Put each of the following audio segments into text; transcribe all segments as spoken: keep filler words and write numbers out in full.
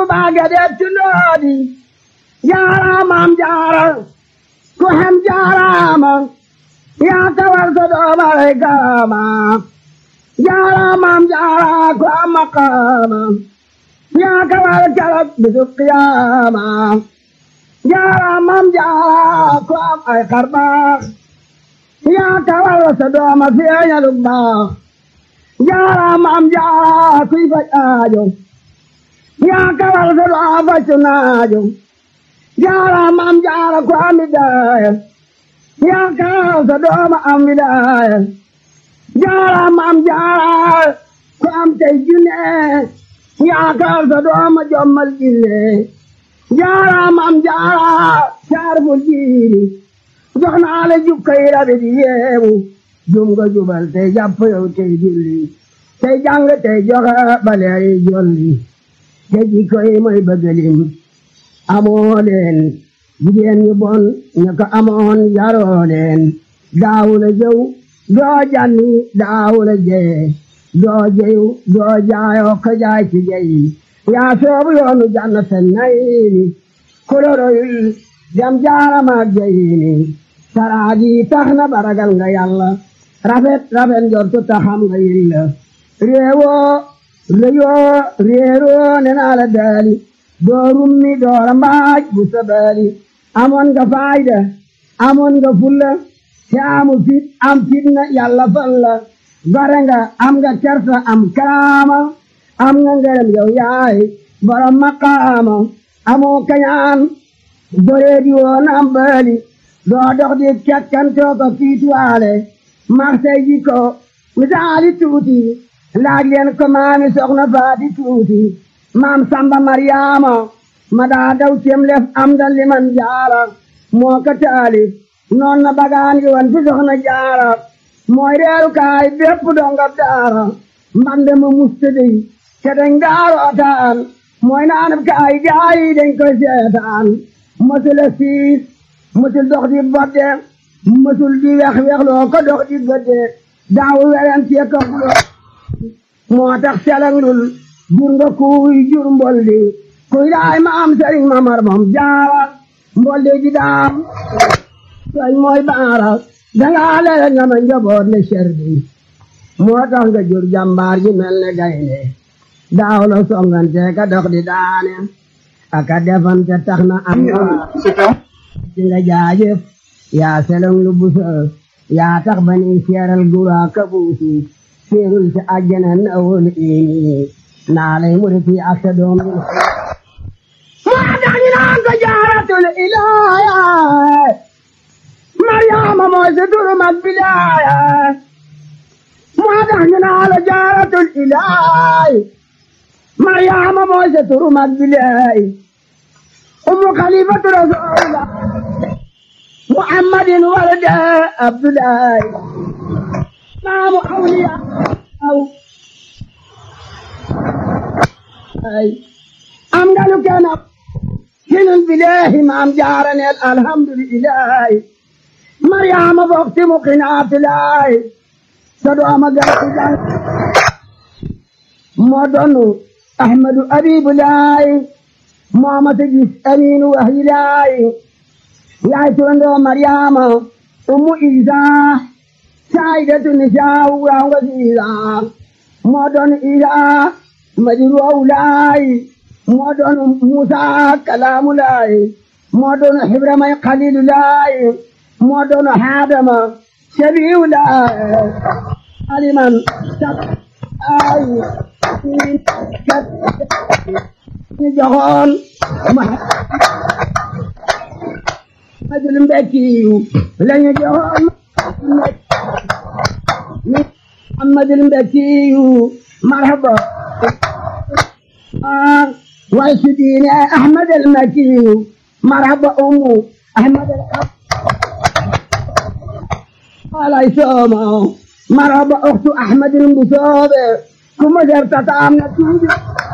baaga def tundoodi jaaraamam jaara ku hem jaaraama yaa tawal sa doomay garama jaaraamam jaara ku am maqaama yaa tawal keroog bisub qiyaama jaaraamam jaara ku am ay xarbaax yaa tawal sa dooma feeñalu baax jaaraamam jaara kuy faj aajo yaa tawal sa dooma faj naajo jaaraamam jaara ku am widaaya yaa tawal sa dooma am widaaya jaaraamam jaara ku am tey junne yaa tawal sa dooma jommal jinne jaaraamam jaara saarful jiiri jox naa la jukkay rabi di yeewu jum nga jubal tey jàpp yow tey julli tey jàng tey joxe baleeri jolli te jikko yi mooy bëggalim amoo leen jigéen ñu bon ñu ko amoon yaroo leen daawu la jëw doo janni daawu la jeye doo jeyu doo jaayoo ko jaay ci jeyi yaa soobu yoonu janna sen nayini koloroyul dem jaaramaak jeyini saraaji tax na baragal nga yàlla rafet rafet njortu taxam nga yilla réewoo réyoo réeroo ne naa la daali doo rummi doora mbaaj bu sabaali amoon nga faayda amoon nga fulla te amu fit am fitna yàlla falla gore nga am nga kersa am karaama am nga ngërëm yow yaay borom maqaama amoo kañaan boree di woo naam baali doo dox di kekkantoo ko kiituwaale marsay ji ko misaali tuuti laaj leen ko maami soxna faati tuuti maam samba maryaama ma daa daw cem lef am da liman jaara moo ko taalif noon na bagaan gi wan fi soxna jaara mooy reeru kaay bépp dongab daara mbande ma mustadi te dañ daarootaan mooy naanab kaay gaayi dañ koy seetaan mësul a siis mësul dox di bodde mësul di wex wexloo ko dox di bodde daaw werante ko moo tax selanglul jur nga kuy jur mboldi kuy daay ma am sëriñ ma mar moom jaara mboldi ji daam soñ mooy baara dangaa lele nga ma njaboot ne serdi moo tax nga jur jàmbaar ji mel ne gaynde daaw la songante ka dox di daane aka defante tax na am ci nga jaajëf yaa selong lu busa yaa tax ba ni seeral gura ka buusi seerul ci àjjana na wol ini naa lay muriti ak sa doom moo tax ñu naan ko jaaratul ilaaya Mariama mooy sa turu mag bilaaya moo tax ñu naan la jaaratul ilaay Mariama mooy sa turu mag bilaay ummu xalifatu rasulullah muhammadin walada abdullah maamu awliya aw ay am nga lu kenn hinul bilahi maam jaaraneel alhamdulillah Mariama bokti mu qinaatulaay sa dooma gàtti jàng moo doonu ahmadu abibulaay moo ma ta gis aminu wahilaay yaay turandoo Mariama ummu Isa saayidatu nisaa waaw nga siisa moo doonu Isa madiru awlaay moo doonu Musa kalaamulaay moo doonu Ibrahima xalilulaay moo doonu Haadama shabiulaay aliman sab ay ñu joxoon Muhammadul Mbekkiyu lañu joxoon Muhammadul Mbekkiyu marhaba way su diine Ahmadul Mbekkiyu marhaba ummu Ahmadul alay sooma marhaba ukhtu Ahmadul Mbusoobe kuma derta taam na tuubi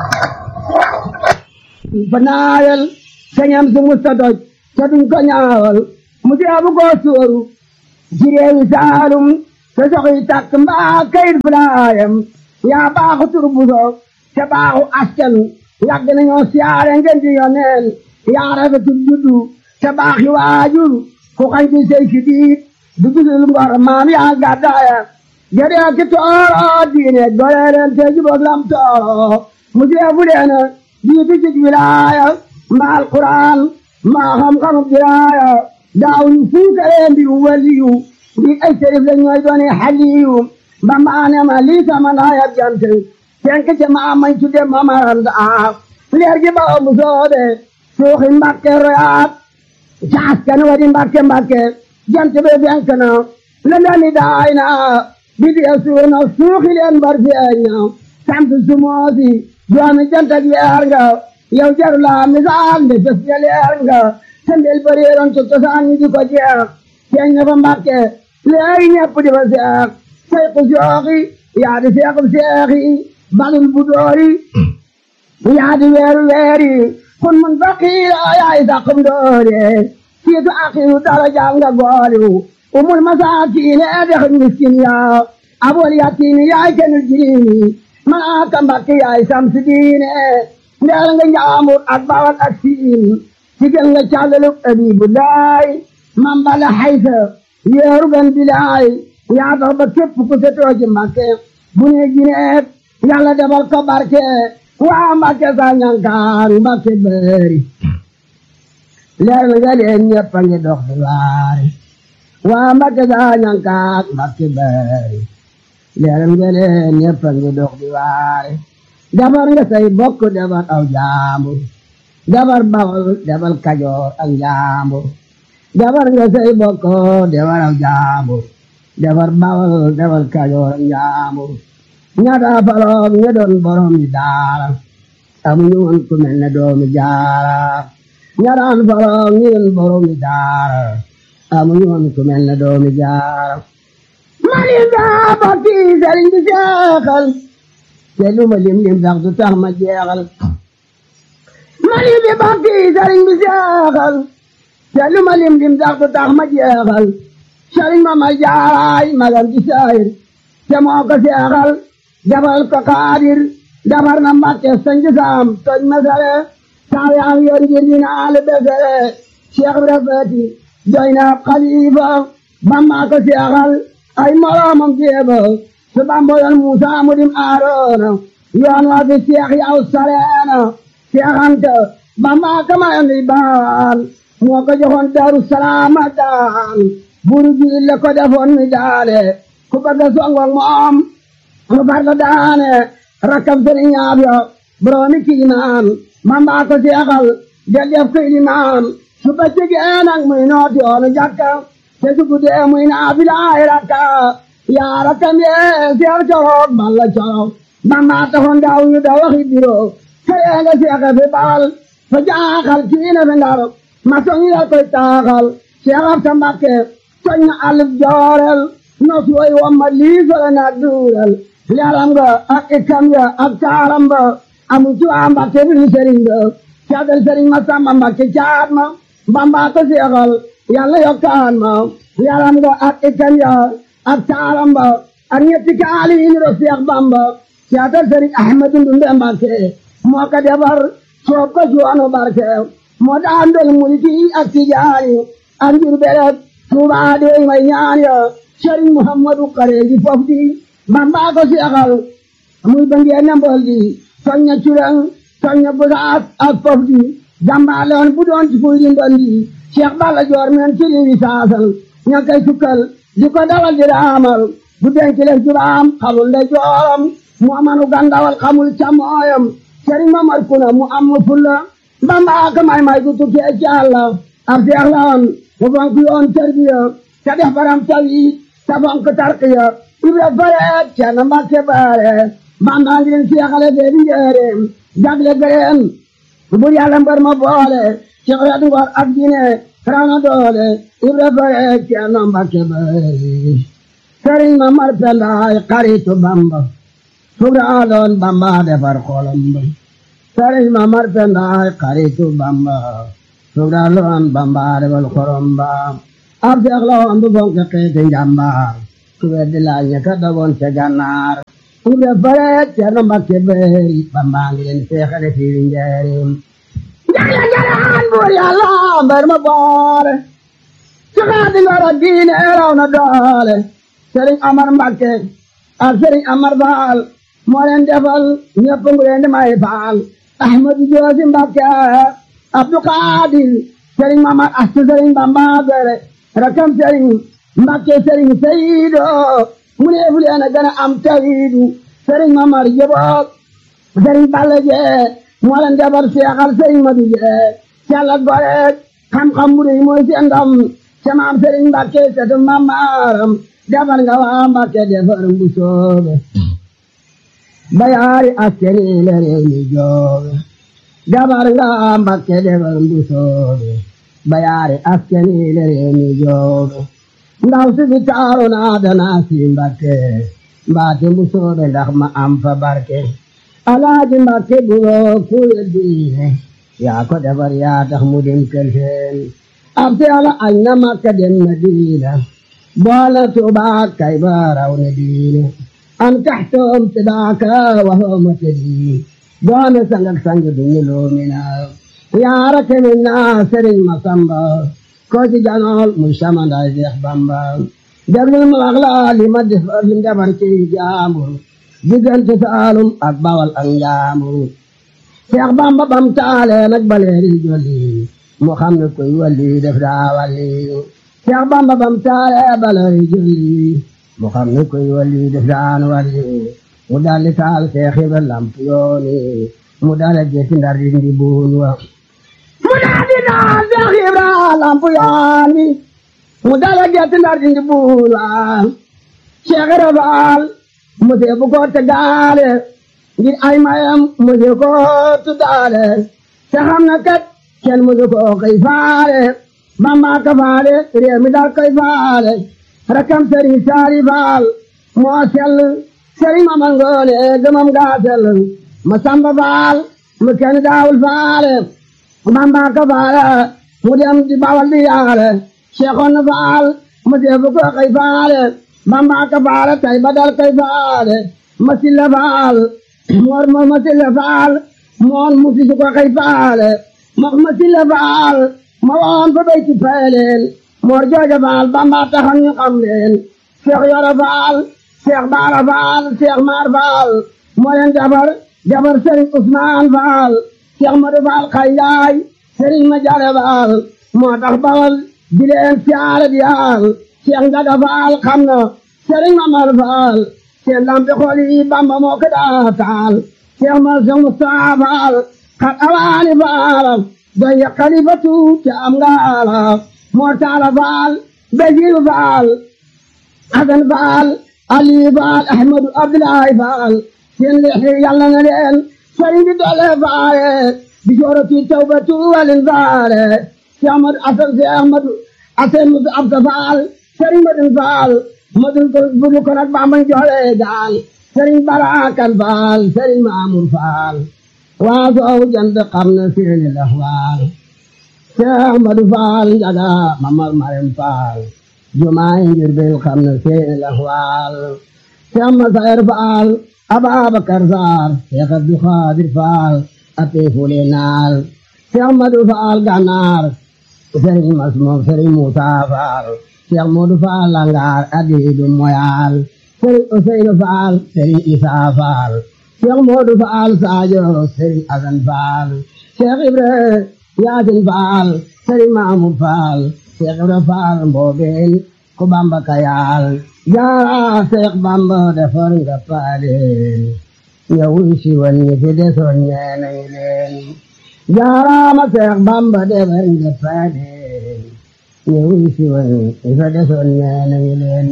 banaayal sañam su musta doj te duñ ko ñaawal mu jeebu ko sóoru ci réewi Saalum te soxi takk mbaa kayit fulaayam yaa baaxu tur buso te baaxu askan yàgg nañoo siyaare ngeen di yoneen yaa rafetul juddu te baax yi waajur ku xañ ci sey ki diit du gisul ngor maam yaa gàddaaya jëree ki tooro diine goreereen te jubóog lam tooro mu seefu leena jiitu ci wilaaya mbaa alquran mbaa xam-xamu diraaya daawuñ fuukaree mbiru waliyu ndi ay sërif la ñooy doone xaliyu ba maane ma lii sama ndaayab jant tenk ci maa mañ tudde mamaranda leer gi ba mu soode suuxi mbàkke royaat caas kan wadi mbàkke mbàkke jant be fenk na la ndani daay na bi di suuna suuxi leen bar feeña sant sumoosi doomi jant ak leer nga yow jaru laa misaal nde fes nga leer nga tembel bareeroon ci cosaan ñi di ko jeex feeñ na fa mbàkke léegi ñepp di fa seex sayku sooxi yaa di seexub seexi balul bu doori yaa di weeru weeri kun mun faqiira yaay saqum doore siitu axiru darajaam nga gooliw umul masaakiine dex miskin yaa abol yatiimi yaay kenul jiriimi malaaka mbàkke yaay samsi diine ndeel nga njaamur ak bawal ak siin sigel nga càllaluk abibu laay mambala xaysa yeeru gan bilaay yaa tax ba képp ku setoo ci mbàkke bu ne gineet yàlla defal ko barke waa mbàkke sa ñankaan mbàkke bëri leer nga leen ñëpp a ngi dox di waare waa mbàkke sa ñankaan mbàkke bëri leer nga leen ñëpp a ngi dox di waare defar nga say bokk defar aw jaambur defar bawol defar kajoor ak jaambur defar nga say bokk defar aw jaambur defar bawol defar kajoor ak jaambur ñaata faloom ña doon borom yi daara amuñu woon ku mel ne doomi jaara ñaata faloom ñi doon borom yi daara amuñu woon ku mel ne doomi jaara mani daa bokki sëriñ bi seexal te lu ma lim lim sax du tax ma jeexal mani bi bokki sëriñ bi seexal te lu ma lim lim sax du tax ma jeexal sëriñ ma ma jaaraay magam ci saayir te moo ko seexal defal ko xaadir defar na mbàkke sanji saam toj masare saayaam yoon ngir dina al besere Cheikh Ibra Faati doy na xalifa Bamba ko seexal ay moroomam jéeba su Bamba yoon Muusa mu dim Aaroona yoon wa fi Cheikh yaw sareena Cheikh Anta Bamba ko mayoon di baan moo ko joxoon Daaru Salaam daan buru ji la ko defoon mi daale ku bëgg a songog moom mu far la daane rakkam sëriñ ñaab yo boroomi kiimaan Bamba ko seexal del def ko ilimaan su bëccëgee nag muy nooti yoonu jàkka te su guddee muy naafila ay rakka yaa rakkam yee seex coroog balla coroog Bamba taxoon daaw yu da waxi biro këree nga seexe fi bawal fa jaaxal kiina fi ndar ma soñi la koy taaxal Seex Absa Mbàkke soñ na alif joorel nos woy wamma lii sole naak duurel leeram nga ak ikkam ya ak taaram ba amu ci waa Mbàkke bi sëriñ ga caadal sëriñ ma Samba Mbàkke caat ma Bamba ko seexal yàlla yokkaan ma leeram nga ak ikkam ya ak taaram ba ak ñetti kaali yi niro Seex Bamba caadal sëriñ Ahmadu Ndumbe Mbàkke moo ko defar soob ko suwanu barke moo daan del mulki ak tijaani ak njur beret Tuubaa dey may ñaan ya sëriñ Muhammadu Kareeji fof di Bamba ko seexal muy ba ngeen na mbol di soñña curang soñña busaas ak fof di jàmbaaloon bu doon ci fuy di ndondi Cheikh Balla Joor men ci liwi saasal ña koy sukkal di ko dawal di raamal bu denc leen jubaam xamul nde jooram mu amanu gandawal xamul camooyam sëriñ Mamar Kuna mu am fulla Bamba ko may may gu tukkee ci Yàlla ab seex la woon mu fonk yoon tarbiya te def baram tawi te fonk tarqiya Ibra Faret Ceerno Mbàkke Baare Bamba ngi leen seexale fee di njëreem jagle gëreen bur Yàlla mbër ma boole ci xeet ngor ak diine raw na doole Ibra Faret Ceerno Mbàkke Baare sëriñ Mamar Pendaay xaritu Bamba sugra doon Bamba defar xolam ba sëriñ Mamar Pendaay xaritu Bamba sugra doon Bamba defar xolam ba ab seex la woon bu fonk xeeti njàmbaar ku weddi laaj ña ka dogoon ca gànnaar Ibra Fare Cerno Mbakke Bari Bamba ngi leen seexale fii njaareem jala jalaan buur Yàlla mbar ma boole ci xaati ngor ak diine raw na doole Sëriñ Amar Mbakke ak Sëriñ Amar Faal moo leen defal ñëpp ngu leen di may faal Ahmadu Joosi Mbakke Abdu Xaadir Sëriñ Mamar Astu Sëriñ Bamba Bere rakam Sëriñ Mbakke Sëriñ Saydo mu ne fu leen a gën a am tawiidu Sëriñ Mamar Jëboog Sëriñ Balla Jee moo leen defar seexal Sëriñ Madu Jee Calla Goreeg xam-xam bu rëy mooy seen ndam ca maam Sëriñ Mbakke sëtu Maam Maaram defar nga waa Mbakke defar bu soobe bayaari askeni la réew mi joobe defar nga waa Mbakke defar bu soobe bayaari askeni la réew mi joobe ndaw si fi taaru naa danaa si Mbakke mbaate bu soobe ndax ma am fa barke Alaaji Mbakke buroo kuye diine yaa ko defar yaa tax mu dem kër seen ab te ala añ na Makka dem na diina boole Tuubaa kay ba raw na diine an taxtoom te daaka waxooma te dii doone sangak sang duñu loomina yaara kemin naa Sëriñ Masamba ko ci janool muy samandaay Seex Bamba déglul ma wax la li ma defar li defar ci jaambur diggante Saalum ak Bawal ak Njaambur Seex Bamba bam taale nag baleeri jolli mu xam ne koy walli def daa walli Seex Bamba bam taale baleeri jolli mu xam ne koy walli def daan walli mu dalli taal Seex Ibra lamp yooni mu dale geeti ndar dindi buun wa mu dalli taal Seex Ibra lamp yooni mu dale geeti ndar dindi buun wa Seex Ibra Faal mu see bu ko tegaale ngir ay mayam mu see ko tuddaale te xam na kat kenn mu see ko koy faale Bamba ka faale réew mi daal koy faale rakam Sëriñ Saari Faal moo sell Sëriñ Mamar Ngoone gëmam gaa sell ma Samba Faal mu kenn daawul faale Bamba ka faale mu dem di Bawal di yaale Seexoon Faal mu see bu ko koy faale Bamba ka faale tay ba dal koy faale ma Silla Faal moor mo ma Silla Faal moon mu si su ko koy faale ma ma Silla Faal ma woon fa bay ci peeleel moor jooja Faal Bamba taxan ñu xam leen Seex Yoro Faal Seex Baara Faal Seex Maar Faal moo leen defar defar Sëriñ Usmaan Faal Seex Madu Faal Xayyaay Sëriñ ma Jare Faal moo tax Bawal di leen siyaare di yaal Seex Njaga Faal xam na Sëriñ Mamar Faal seen lampi xool yi Bamba moo ko daa taal Seex ma Seex Mustafaa Faal xat awaani Faal doy ya xalifatu ca am ngaala moo taala Faal Basiiru Faal Asan Faal Ali Faal Ahmadu Abdoulaye Faal seen leexi yàlla na leen sëriñ bi doole faale bi joorati tawbatu walin faale Seex Ahmadu Asan Seex Ahmadu Asan Mudu Abda Faal Sëriñ Madun Faal Madun ko budu ko nag Bamba joole gaal Sëriñ Barakan Faal Sëriñ Maamur Faal waa soow jant xam na seeni laxwaal Seex Madu Faal Njaga Mamar Marem Faal jumaay Njurbel xam na seeni laxwaal Seex Masayer Faal Ababakar Saar Seex Abdu Xaadir Faal ape fule naal Seex Madu Faal Gànnaar Sëriñ Masmoom Sëriñ Muusaa Faal Seex Moodu Faal Langaar adiidu moyaal Sëriñ Useynu Faal Sëriñ Isaa Faal Seex Moodu Faal Saajo Sëriñ Asan Faal Seex Ibra Yaasin Faal Sëriñ Maamur Faal Seex Ibra Faal Mboobeen ku Bamba kayaal jaara Seex Bamba defar nga paaleen ñëwuy si woon ñi fi desoon ñee nañu leen jaaraama Seex Bamba defar nga paaleen ñëwuy si woon ñi fi desoon ñee nañu leen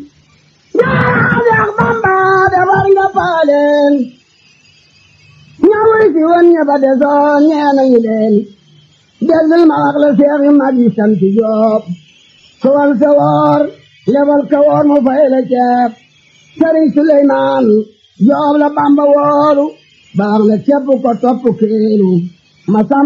jaaraama Seex Bamba defar nga paaleen ñëwuy si woon ñi fi desoon ñee nañu leen déggul ma wax la Seex yi mag yi sant Jóob kowal sa woor lebal ka woor mu fay la ceeb Sëriñ Suleymaan Jóob la Bamba woolu baax na képp ko topp kéelu ma